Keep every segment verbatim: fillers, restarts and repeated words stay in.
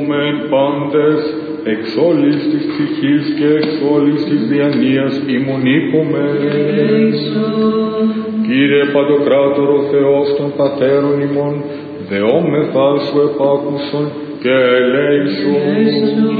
ημούμεν πάντες, εξ όλης της ψυχής και εξ όλης της διανοίας ημών είπομεν. Κύριε Παντοκράτορο Θεός των Πατέρων ημών, δεόμεθα σου επάκουσον και ελέησον.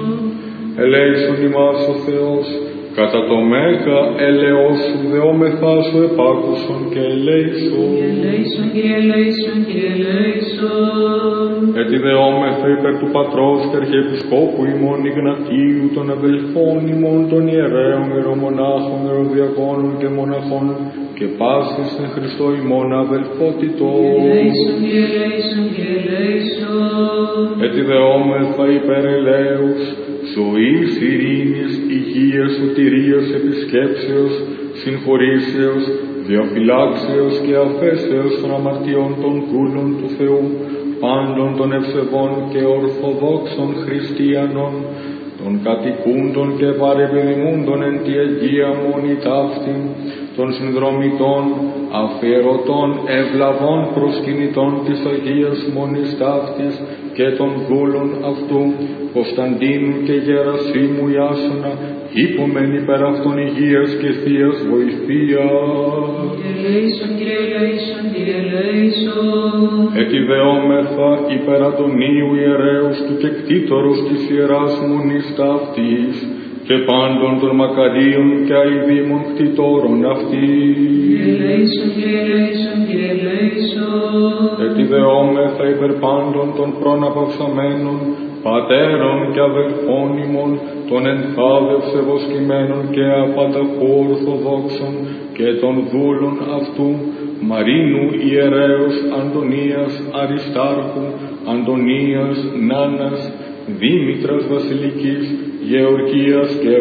Ελέησον ημάς ο Θεός, κατά το μέγα ελεός σου δεόμεθα σου επάκουσον και ελέησον. Ελέησον, Κύριε, ελέησον, Κύριε, ελέησον. Έτσι δεόμεθα υπέρ του Πατρός και Αρχιεπισκόπου ημών Ιγνατίου, των αδελφών ημών των ιερέων, ιερομονάχων, ιεροδιακόνων και μοναχών και πάσης εν Χριστώ ημών αδελφότητος. Ελέησον, Κύριε, ελέησον, Κύριε, ελέησον. Έτσι δεόμεθα υπέρ ελέους, ζωής, ειρήνης, υγείας, σωτηρίας, επισκέψεως, συγχωρήσεως, διαφυλάξεως και αφέσεως των αμαρτιών των δούλων του Θεού, πάντων των ευσεβών και ορθοδόξων χριστιανών, των κατοικούντων και παρεπιδημούντων εν τη Αγία Μονή ταύτην, των συνδρομητών, αφιερωτών, ευλαβών προσκυνητών της Αγίας Μονής ταύτης και των δούλων αυτού, Κωνσταντίνου και Γερασίμου Ιάσονα, είπομεν υπέρ αυτών υγείας και θείας βοηθείας. Ελέησον, Κύριε, ελέησον, Κύριε, ελέησον. Εκειδεόμεθα υπέρ Αντωνίου ιερέως του και κτήτορος της Ιεράς Μονής ταύτης και πάντων των μακαρίων και αηδήμων κτητόρων αυτής. Ελέησον, Κύριε, ελέησον, Κύριε, ελέησον. Εκειδεόμεθα υπέρ πάντων των προναπαυσαμένων πατέρων και αδελφών ημών, των ενθάδευσε βοσκημένων και απαταχού ορθοδόξων και των δούλων αυτού, Μαρίνου ιερέως Αντωνίας Αριστάρχου, Αντωνίας Νάνας, Δήμητρας Βασιλικής, Γεωργίας και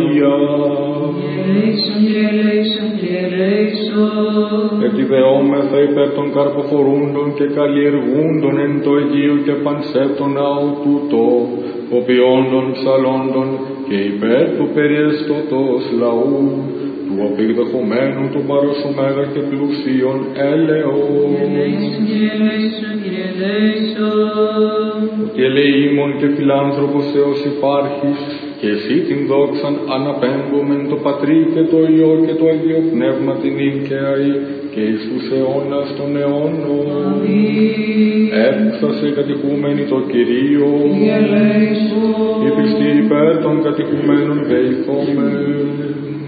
Βαΐας. Ελέησον, Κύριε, ελέησον, Κύριε, ελέησον. Εκειδεόμεθα υπέρ των καρποφορούντων και καλλιεργούντων εν το Αγίο και πανσέπτο ναό τούτο, οποιόντων ψαλόντων και υπέρ του περιεστωτός λαού, του οπικδεχομένου του παροσομέγα και πλουσίων έλεος. Ελέησον, Κύριε, ελέησον, Κύριε, ελέησον. Ότι ελεήμων και φιλάνθρωπος Θεός υπάρχεις, και εσύ την δόξαν αναπέμπομεν το Πατρί και το Υιό και το Αγίο Πνεύμα την ίγκαιαη και εις τους αιώνας των αιώνων. Αμήν. Έφτασε κατοικούμενη το Κυρίο, Κύριε, ελέησον. η πιστή υπέρ των κατοικουμένων δεηθόμεν.